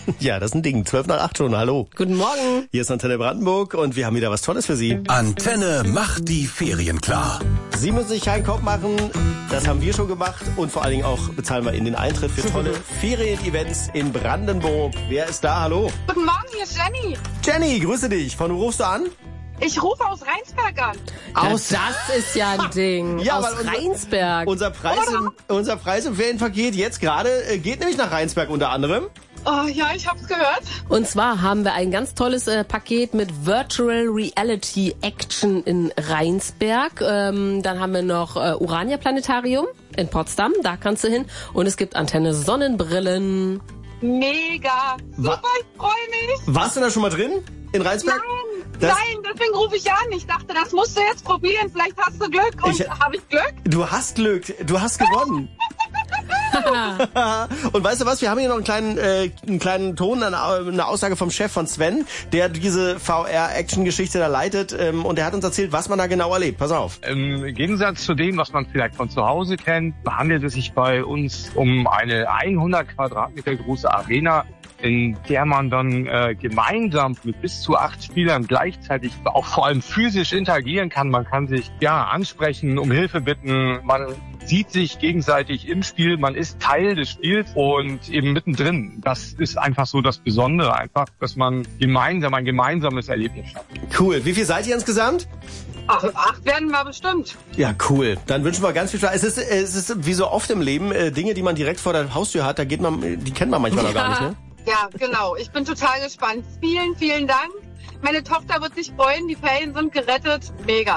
Ja, das ist ein Ding. 12 nach 8 schon. Hallo. Guten Morgen. Hier ist Antenne Brandenburg und wir haben wieder was Tolles für Sie. Antenne macht die Ferien klar. Sie müssen sich keinen Kopf machen. Das haben wir schon gemacht. Und vor allen Dingen auch bezahlen wir Ihnen den Eintritt für tolle Ferien-Events in Brandenburg. Wer ist da? Hallo. Guten Morgen, hier ist Jenny. Jenny, grüße dich. Von wo rufst du an? Ich rufe aus Rheinsberg an. Das ist ja ein Ding. Ja, aus weil Rheinsberg. Unser Preis im Ferienpaket jetzt gerade geht nämlich nach Rheinsberg unter anderem. Oh ja, ich hab's gehört. Und zwar haben wir ein ganz tolles Paket mit Virtual Reality Action in Rheinsberg. Dann haben wir noch Urania Planetarium in Potsdam, da kannst du hin. Und es gibt Antenne Sonnenbrillen. Mega. Super, ich freue mich. Warst du da schon mal drin? In Rheinsberg? Nein, deswegen rufe ich an. Ich dachte, das musst du jetzt probieren. Vielleicht hast du Glück. Und habe ich Glück? Du hast Glück. Du hast gewonnen. Und weißt du was? Wir haben hier noch einen kleinen Ton, eine Aussage vom Chef von Sven, der diese VR-Action-Geschichte da leitet. Und der hat uns erzählt, was man da genau erlebt. Pass auf. Im Gegensatz zu dem, was man vielleicht von zu Hause kennt, handelt es sich bei uns um eine 100 Quadratmeter große Arena, in der man dann gemeinsam mit bis zu 8 Spielern gleichzeitig auch vor allem physisch interagieren kann. Man kann sich ansprechen, um Hilfe bitten, man sieht sich gegenseitig im Spiel, man ist Teil des Spiels und eben mittendrin. Das ist einfach so das Besondere, einfach, dass man ein gemeinsames Erlebnis schafft. Cool. Wie viel seid ihr insgesamt? 8 werden wir bestimmt. Ja, cool. Dann wünschen wir ganz viel Spaß. Es ist wie so oft im Leben, Dinge, die man direkt vor der Haustür hat, die kennt man manchmal noch gar nicht, ne? Ja, genau. Ich bin total gespannt. Vielen, vielen Dank. Meine Tochter wird sich freuen. Die Ferien sind gerettet. Mega.